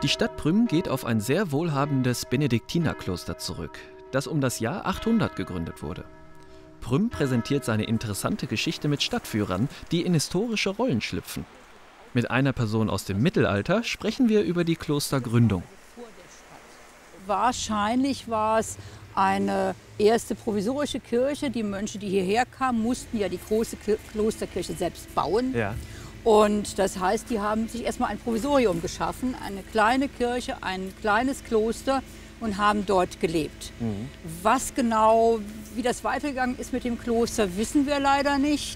Die Stadt Prüm geht auf ein sehr wohlhabendes Benediktinerkloster zurück, das um das Jahr 800 gegründet wurde. Prüm präsentiert seine interessante Geschichte mit Stadtführern, die in historische Rollen schlüpfen. Mit einer Person aus dem Mittelalter sprechen wir über die Klostergründung. Wahrscheinlich war es eine erste provisorische Kirche. Die Mönche, die hierher kamen, mussten ja die große Klosterkirche selbst bauen. Ja. Und das heißt, die haben sich erstmal ein Provisorium geschaffen, eine kleine Kirche, ein kleines Kloster und haben dort gelebt. Was genau, wie das weitergegangen ist mit dem Kloster, wissen wir leider nicht.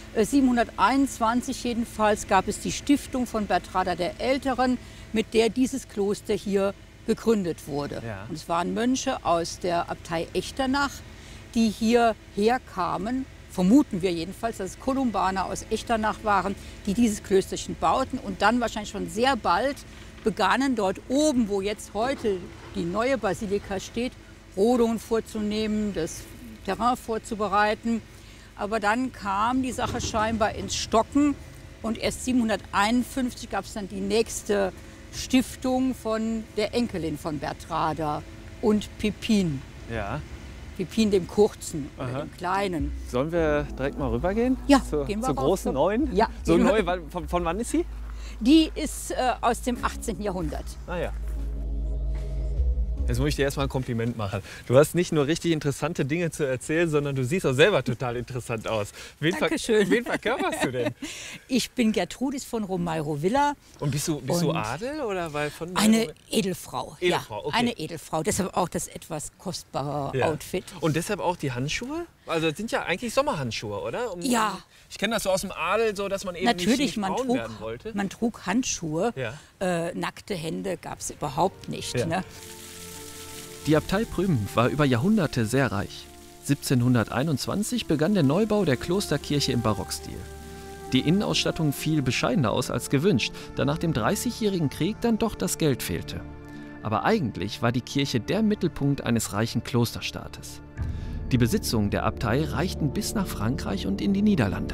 721 jedenfalls gab es die Stiftung von Bertrada der Älteren, mit der dieses Kloster hier gegründet wurde. Ja. Und es waren Mönche aus der Abtei Echternach, die hierher kamen, vermuten wir jedenfalls, dass es Kolumbaner aus Echternach waren, die dieses Klösterchen bauten und dann wahrscheinlich schon sehr bald begannen, dort oben, wo jetzt heute die neue Basilika steht, Rodungen vorzunehmen, das Terrain vorzubereiten. Aber dann kam die Sache scheinbar ins Stocken und erst 751 gab es dann die nächste Stiftung von der Enkelin von Bertrada und Pippin. Ja. Pippin dem Kurzen oder dem Kleinen. Sollen wir direkt mal rübergehen? Ja, zur gehen wir zur raus. großen neuen? Ja, So gehen wir. neu, von wann ist sie? Die ist aus dem 18. Jahrhundert. Ah ja. Jetzt muss ich dir erstmal ein Kompliment machen. Du hast nicht nur richtig interessante Dinge zu erzählen, sondern du siehst auch selber total interessant aus. Dankeschön. Wen verkörperst du denn? Ich bin Gertrudis von Romeiro Villa. Und bist du Adel oder weil von Eine Edelfrau. Edelfrau, ja, okay. eine Edelfrau. Deshalb auch das etwas kostbare Outfit. Und deshalb auch die Handschuhe? Also das sind ja eigentlich Sommerhandschuhe, oder? Ja. Ich kenne das so aus dem Adel, so dass man eben Natürlich, nicht braun werden wollte. man trug Handschuhe. Ja. Nackte Hände gab es überhaupt nicht. Ja. Ne? Die Abtei Prüm war über Jahrhunderte sehr reich. 1721 begann der Neubau der Klosterkirche im Barockstil. Die Innenausstattung fiel bescheidener aus als gewünscht, da nach dem Dreißigjährigen Krieg dann doch das Geld fehlte. Aber eigentlich war die Kirche der Mittelpunkt eines reichen Klosterstaates. Die Besitzungen der Abtei reichten bis nach Frankreich und in die Niederlande.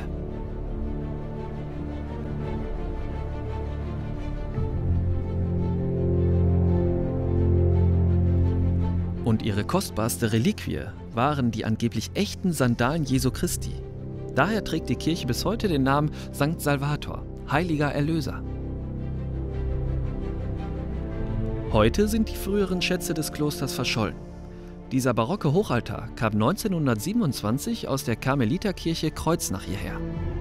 Und ihre kostbarste Reliquie waren die angeblich echten Sandalen Jesu Christi. Daher trägt die Kirche bis heute den Namen St. Salvator, heiliger Erlöser. Heute sind die früheren Schätze des Klosters verschollen. Dieser barocke Hochaltar kam 1927 aus der Karmeliterkirche Kreuznach hierher.